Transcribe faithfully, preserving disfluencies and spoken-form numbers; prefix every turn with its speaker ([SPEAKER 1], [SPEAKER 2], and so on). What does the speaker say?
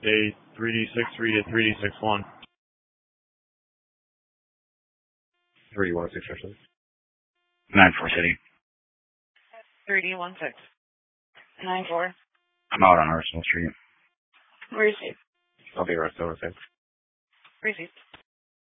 [SPEAKER 1] A three D six three to three D six one. three D one six actually.
[SPEAKER 2] nine four City.
[SPEAKER 3] three D one six. nine four.
[SPEAKER 2] I'm out on Arsenal Street.
[SPEAKER 3] Receive.
[SPEAKER 1] I'll be right over there.
[SPEAKER 3] Receive.